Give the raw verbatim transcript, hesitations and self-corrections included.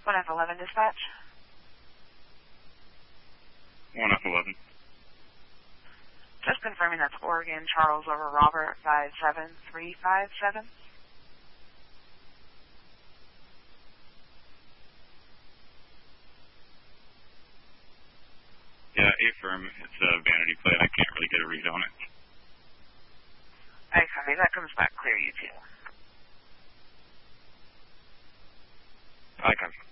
one F eleven dispatch. one F eleven. Just confirming that's Oregon Charles over Robert five seven three five seven. Yeah, A-firm. It's a vanity plate. I can't really get a read on it. Okay, that comes back clear, you too. I can.